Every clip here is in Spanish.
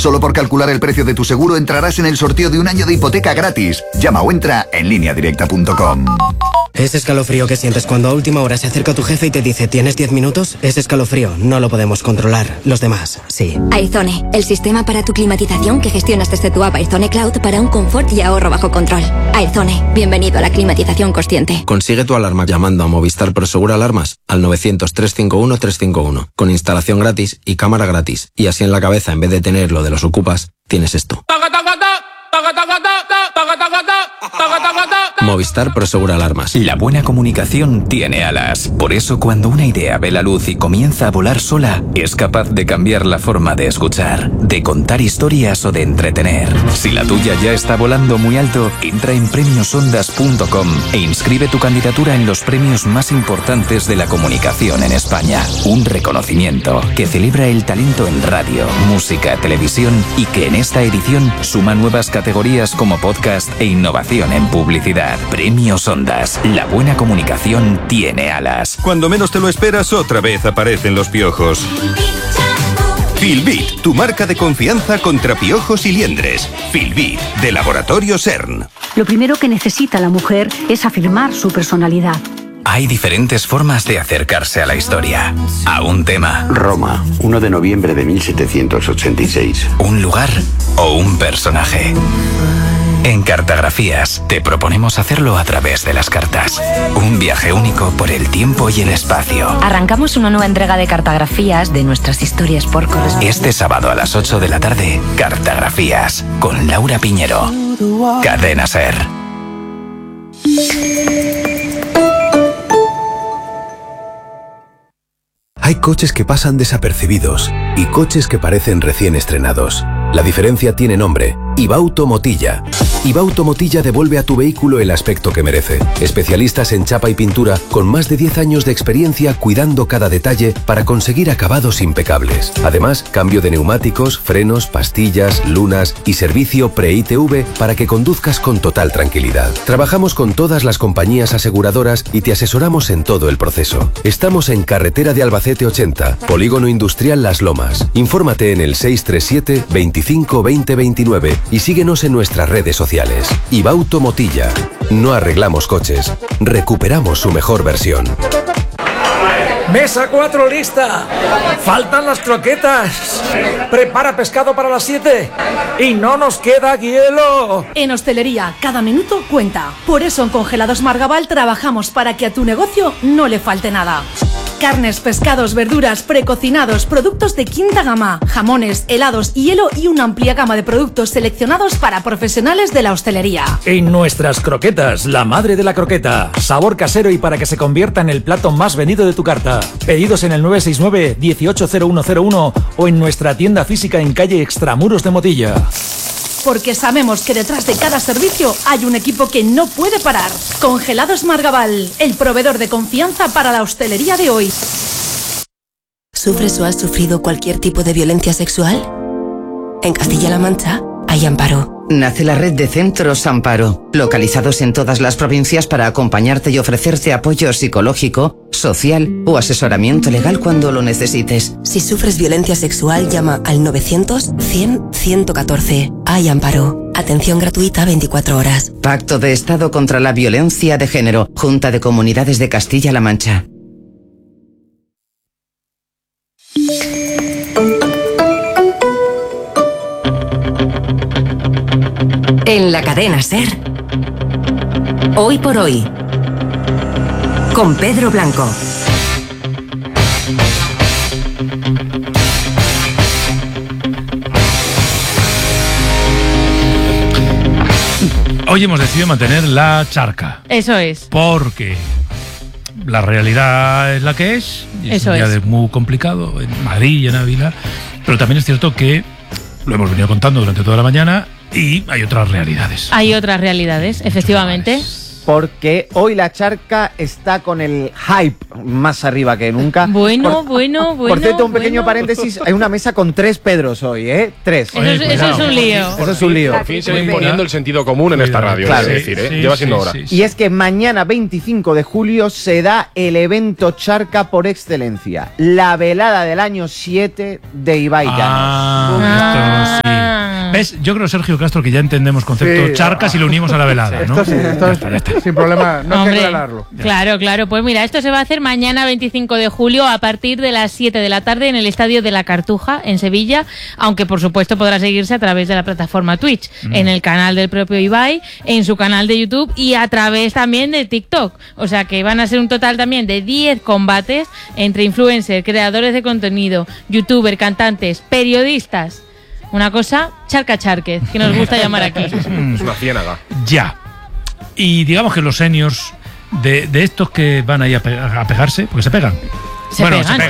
Solo por calcular el precio de tu seguro entrarás en el sorteo de un año de hipoteca gratis. Llama o entra en lineadirecta.com. Ese escalofrío que sientes cuando a última hora se acerca tu jefe y te dice ¿tienes 10 minutos? Ese escalofrío no lo podemos controlar. Los demás, sí. Aizone, el sistema para tu climatización que gestionas desde tu app Aizone Cloud para un confort y ahorro bajo control. Aizone, bienvenido a la climatización consciente. Consigue tu alarma llamando a Movistar Prosegur Alarmas al 900-351-351 con instalación gratis y cámara gratis. Y así en la cabeza, en vez de tener lo de los ocupas, tienes esto. Movistar Prosegur Alarmas. La buena comunicación tiene alas. Por eso cuando una idea ve la luz y comienza a volar sola, es capaz de cambiar la forma de escuchar, de contar historias o de entretener. Si la tuya ya está volando muy alto, entra en premiosondas.com e inscribe tu candidatura en los premios más importantes de la comunicación en España. Un reconocimiento que celebra el talento en radio, música, televisión y que en esta edición suma nuevas categorías como podcast e innovación en publicidad. Premios Ondas. La buena comunicación tiene alas. Cuando menos te lo esperas, otra vez aparecen los piojos. Filbit, tu marca de confianza contra piojos y liendres. Filbit, de Laboratorio CERN. Lo primero que necesita la mujer es afirmar su personalidad. Hay diferentes formas de acercarse a la historia, a un tema. Roma, 1 de noviembre de 1786. Un lugar o un personaje. En Cartografías te proponemos hacerlo a través de las cartas. Un viaje único por el tiempo y el espacio. Arrancamos una nueva entrega de Cartografías de nuestras historias por correspondencia. Este sábado a las 8 de la tarde, Cartografías, con Laura Piñero. Cadena SER. Hay coches que pasan desapercibidos y coches que parecen recién estrenados. La diferencia tiene nombre: Ibauto Motilla. Ibauto Motilla devuelve a tu vehículo el aspecto que merece. Especialistas en chapa y pintura con más de 10 años de experiencia cuidando cada detalle para conseguir acabados impecables. Además, cambio de neumáticos, frenos, pastillas, lunas y servicio pre-ITV para que conduzcas con total tranquilidad. Trabajamos con todas las compañías aseguradoras y te asesoramos en todo el proceso. Estamos en Carretera de Albacete 80, Polígono Industrial Las Lomas. Infórmate en el 637 25 20 29 y síguenos en nuestras redes sociales. Ibauto Motilla. No arreglamos coches, recuperamos su mejor versión. Mesa 4 lista. Faltan las croquetas. Prepara pescado para las 7. Y no nos queda hielo. En hostelería, cada minuto cuenta. Por eso en Congelados Margaval trabajamos para que a tu negocio no le falte nada. Carnes, pescados, verduras, precocinados, productos de quinta gama, jamones, helados, hielo y una amplia gama de productos seleccionados para profesionales de la hostelería. En nuestras croquetas, la madre de la croqueta. Sabor casero y para que se convierta en el plato más vendido de tu carta. Pedidos en el 969-180101 o en nuestra tienda física en calle Extramuros de Motilla. Porque sabemos que detrás de cada servicio hay un equipo que no puede parar. Congelados Margaval, el proveedor de confianza para la hostelería de hoy. ¿Sufres o has sufrido cualquier tipo de violencia sexual? En Castilla-La Mancha hay Amparo. Nace la red de Centros Amparo, localizados en todas las provincias para acompañarte y ofrecerte apoyo psicológico, social o asesoramiento legal cuando lo necesites. Si sufres violencia sexual, llama al 900-100-114. Hay Amparo. Atención gratuita 24 horas. Pacto de Estado contra la Violencia de Género. Junta de Comunidades de Castilla-La Mancha. En la cadena SER. Hoy por hoy. Con Pedro Blanco. Hoy hemos decidido mantener la charca. Eso es. Porque la realidad es la que es. Y es un día muy complicado en Madrid y en Ávila. Pero también es cierto que lo hemos venido contando durante toda la mañana y hay otras realidades. Hay otras realidades, efectivamente. Porque hoy la charca está con el hype más arriba que nunca. Bueno. Por cierto, un pequeño paréntesis, hay una mesa con 3 Pedros hoy, ¿eh? 3. Eso es un lío. Eso es un lío. Por fin se va imponiendo el sentido común en esta radio, claro. es decir, lleva siendo hora. Y es que mañana 25 de julio se da el evento charca por excelencia, la velada del año 7 de Ibai Llanos. Esto sí. ¿Ves? Yo creo, Sergio Castro, que ya entendemos concepto charcas y lo unimos a la velada, ¿no? Esto sin problema, no hay que aclararlo. Claro. Pues mira, esto se va a hacer mañana 25 de julio a partir de las 7 de la tarde en el Estadio de la Cartuja, en Sevilla, aunque por supuesto podrá seguirse a través de la plataforma Twitch, en el canal del propio Ibai, en su canal de YouTube y a través también de TikTok. O sea que van a ser un total también de 10 combates entre influencers, creadores de contenido, youtubers, cantantes, periodistas. Una cosa, charca-charquez, que nos gusta llamar aquí. Es una ciénaga. Ya. Y digamos que los seniors de estos que van ahí a pegarse, porque se pegan. Se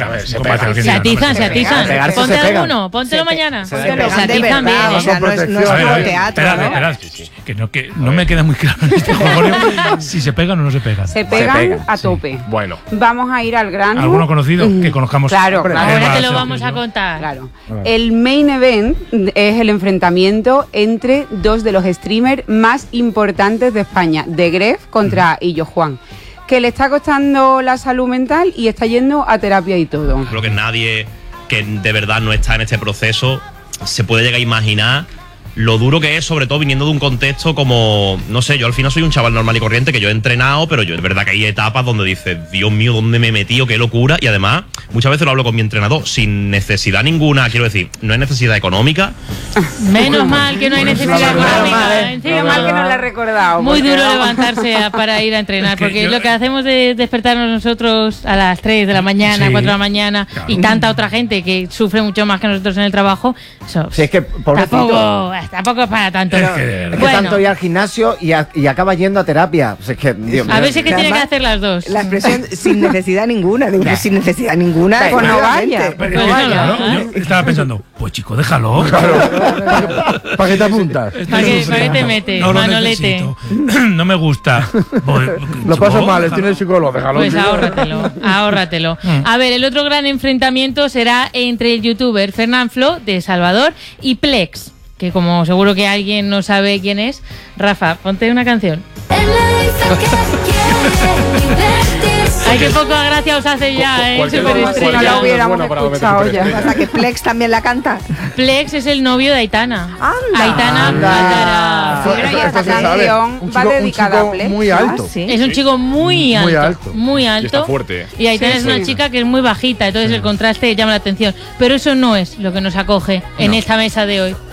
atizan. Ponte alguno, póntelo mañana. Se atizan bien. O sea, no es como teatro. Esperad. Que no me queda muy claro en este juego si se pegan o no se pegan. Se pegan a tope. Bueno. Vamos a ir al grano. ¿Alguno conocido que conozcamos? Claro. Ahora te lo vamos a contar. Claro. El main event es el enfrentamiento entre dos de los streamers más importantes de España, de Gref contra Illo Juan, que le está costando la salud mental y está yendo a terapia y todo. Creo que nadie que de verdad no está en este proceso se puede llegar a imaginar lo duro que es, sobre todo viniendo de un contexto como, no sé, yo al final soy un chaval normal y corriente que yo he entrenado, pero yo es verdad que hay etapas donde dices, Dios mío, ¿dónde me he metido? ¡Qué locura! Y además, muchas veces lo hablo con mi entrenador, sin necesidad ninguna, quiero decir, no hay necesidad económica. Menos mal que no hay necesidad económica. Menos mal que no la he recordado. Muy duro levantarse para ir a entrenar, porque lo que hacemos de despertarnos nosotros a las 3 de la mañana, 4 de la mañana, y tanta otra gente que sufre mucho más que nosotros en el trabajo, eso es que, pobrecito. Tampoco es para tanto. Es que tanto ir al gimnasio y acaba yendo a terapia. O sea, es que, Dios mío. A veces que tiene que hacer las dos. La expresión sin necesidad ninguna. Sin necesidad ninguna. Pues no vaya. Yo estaba pensando, pues chico, déjalo. ¿Para qué te apuntas? ¿Para qué te metes, Manolete? No me gusta. Lo paso mal, estoy en el psicólogo, déjalo. Pues ahórratelo. A ver, el otro gran enfrentamiento será entre el youtuber Fernán Flo, de Salvador, y Plex, que como seguro que alguien no sabe quién es. Rafa, ponte una canción. Ay, qué poca gracia os hace ya, Superestrella. No lo hubiéramos escuchado ya. Hasta que Plex también la canta. Plex es el novio de Aitana. Aitana Matara. Esta canción va dedicada a Plex. Muy alto. Es un chico muy alto. Y está fuerte. Y Aitana es una chica que es muy bajita, entonces el contraste llama la atención. Pero eso no es lo que nos acoge en esta mesa de hoy.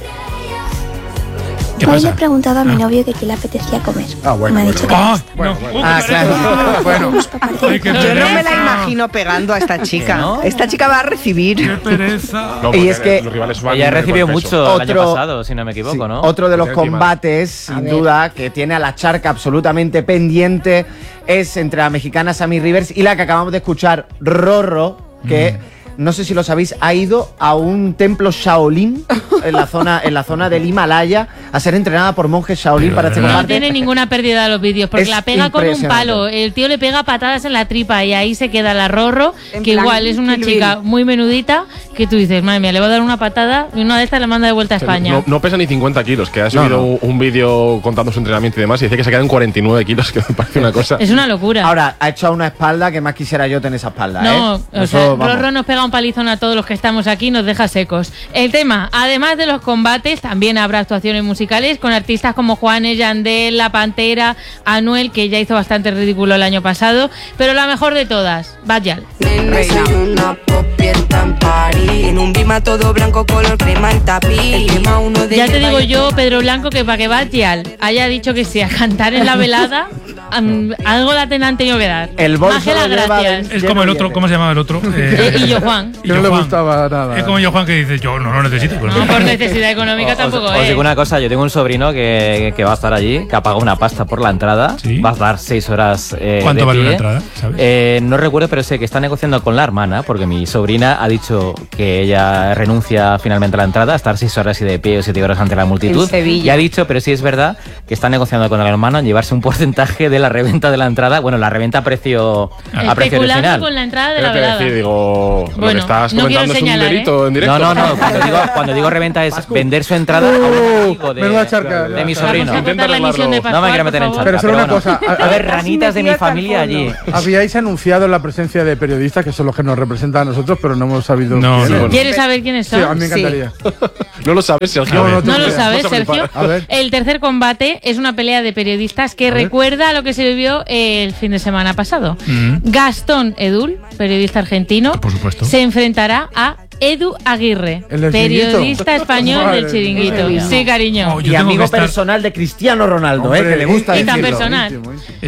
Hoy le he preguntado a mi novio que qué le apetecía comer. Me ha dicho que claro. Bueno. Yo no me la imagino pegando a esta chica. ¿No? Esta chica va a recibir. ¡Qué pereza! Y es que ella recibió mucho el año pasado, si no me equivoco, ¿no? Otro de los combates, sin duda, que tiene a la charca absolutamente pendiente es entre la mexicana Sammy Rivers y la que acabamos de escuchar, Rorro, que... No sé si lo sabéis, ha ido a un templo Shaolin en la zona del Himalaya a ser entrenada por monjes Shaolin para este combate. No tiene ninguna pérdida de los vídeos, porque la pega con un palo. El tío le pega patadas en la tripa y ahí se queda la Rorro, que igual es una chica muy menudita, que tú dices, madre mía, le va a dar una patada y una de estas le manda de vuelta a España. No pesa ni 50 kilos, que ha subido un vídeo contando su entrenamiento y demás y dice que se quedan 49 kilos, que me parece una cosa. Es una locura. Ahora, ha hecho a una espalda que más quisiera yo tener esa espalda. No, o sea, Rorro nos pega un palizón a todos los que estamos aquí, nos deja secos. El tema, además de los combates, también habrá actuaciones musicales con artistas como Juanes, Yandel, La Pantera, Anuel, que ya hizo bastante ridículo el año pasado, pero la mejor de todas, Bad Gyal. Ya te digo yo, Pedro Blanco, que para que Bad Gyal haya dicho que sí a cantar en la velada, algo la han tenido que dar. El bolso gracias. Es como el otro, ¿cómo se llama el otro? Illo Juan. No le gustaba nada. Es como Illo Juan, que dice, yo no lo necesito. No, por necesidad económica tampoco Os digo una cosa, yo tengo un sobrino que va a estar allí, que ha pagado una pasta por la entrada, va a dar 6 horas ¿Cuánto vale una entrada? ¿Sabes? No recuerdo, pero sé que está negociando con la hermana, porque mi sobrina ha dicho que ella renuncia finalmente a la entrada, a estar 6 horas y de pie o 7 horas ante la multitud. En Sevilla. Y ha dicho, pero sí es verdad, que está negociando con el hermano en llevarse un porcentaje de la reventa de la entrada. Bueno, la reventa a precio original. Con la entrada de la velada. Digo, bueno, lo que estás no comentando es un delito en directo. No. Cuando digo reventa es vender su entrada a un amigo de mi sobrino. No me quiero meter en charca. Pero solo una cosa. A ver, ranitas de mi familia allí. Habíais anunciado la presencia de periodistas que son los que nos representan a nosotros, pero no hemos sabido ¿Quieres saber quiénes son? Sí, a mí me encantaría. No lo sabes, Sergio. No lo sabes, Sergio. El tercer combate es una pelea de periodistas que recuerda a lo que se vivió el fin de semana pasado. Gastón Edul, periodista argentino, por supuesto, se enfrentará a Edu Aguirre, periodista español del Chiringuito. Sí, cariño. Y amigo personal de Cristiano Ronaldo, que le gusta decirlo. Y tan personal.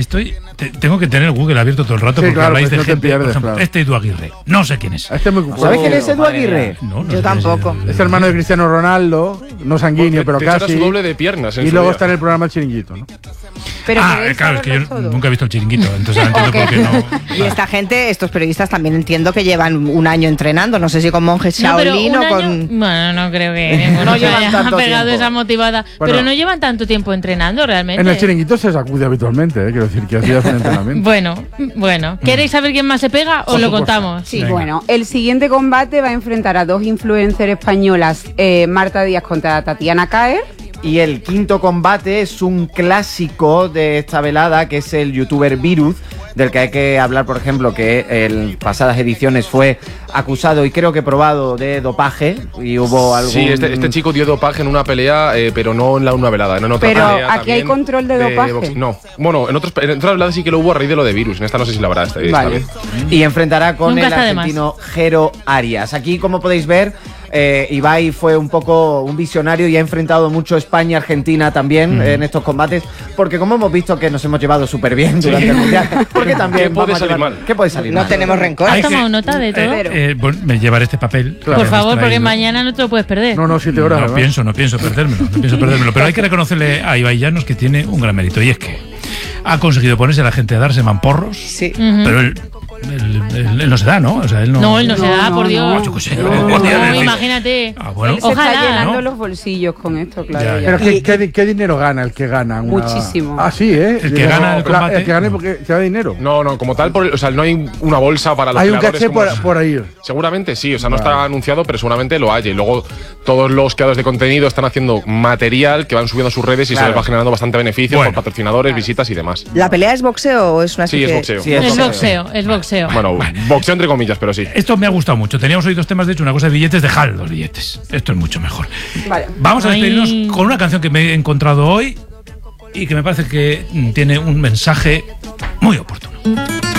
Tengo que tener Google abierto todo el rato porque habláis de gente. Por ejemplo, Edu Aguirre. No sé quién es. ¿Sabes quién es Edu Aguirre? Yo tampoco. Es hermano de Cristiano Ronaldo, no sanguíneo, pero casi. Su doble de piernas. Y luego está en el programa El Chiringuito, ¿no? Pero claro, es que yo nunca he visto el Chiringuito, entonces no entiendo por qué no. Y esta gente, estos periodistas también entiendo que llevan un año entrenando, no sé si con monjes Shaolin o con... Bueno, no creo que no llevan tanto pegado tiempo. Esa motivada. Bueno, pero no llevan tanto tiempo entrenando realmente. En el Chiringuito se sacude habitualmente, quiero decir que hacías un entrenamiento. Bueno. ¿Queréis saber quién más se pega o lo contamos? Sí, venga. Bueno, el siguiente combate va a enfrentar a dos influencers españolas, Marta Díaz contra Tatiana Caer. Y el quinto combate es un clásico de esta velada, que es el youtuber Virus, del que hay que hablar, por ejemplo, que en pasadas ediciones fue acusado y creo que probado de dopaje, y hubo algún... Sí, este chico dio dopaje en una pelea, pero no en una velada, no en otra pero pelea. Aquí hay control de dopaje. No, bueno, en otras veladas sí que lo hubo a raíz de lo de Virus, en esta no sé si la habrá esta vez. Y enfrentará con el argentino Jero Arias. Aquí, como podéis ver, Ibai fue un poco un visionario y ha enfrentado mucho España-Argentina también en estos combates, porque como hemos visto que nos hemos llevado súper bien durante el Mundial, porque también ¿Qué puede salir mal? ¿Qué puede salir mal? No tenemos rencor. ¿Has tomado nota de todo? Me llevaré este papel. Por favor, porque mañana no te lo puedes perder. No, 7 horas. No pienso perdérmelo. Pero hay que reconocerle a Ibai Llanos que tiene un gran mérito, y es que ha conseguido ponerse a la gente a darse mamporros, pero él no se da, ¿no? O sea, él no se da, por Dios. Yo qué sé, imagínate. Bueno. Él se está llenando los bolsillos con esto, claro. Pero ¿qué dinero gana el que gana? Muchísimo. Sí, El que gana el combate. El que gane porque se da dinero. No, como tal, o sea, no hay una bolsa para los peleadores. Hay un caché por ahí. Seguramente sí, o sea, no está anunciado, pero seguramente lo haya. Y luego todos los creadores de contenido están haciendo material que van subiendo a sus redes y se les va generando bastante beneficio por patrocinadores, visitas y demás. ¿La pelea es boxeo o es una Sí, es boxeo. Es boxeo. Bueno, boxeo entre comillas, pero sí. Esto me ha gustado mucho. Teníamos hoy dos temas, de hecho, una cosa de billetes, dejad los billetes. Esto es mucho mejor. Vale. Vamos a despedirnos con una canción que me he encontrado hoy y que me parece que tiene un mensaje muy oportuno.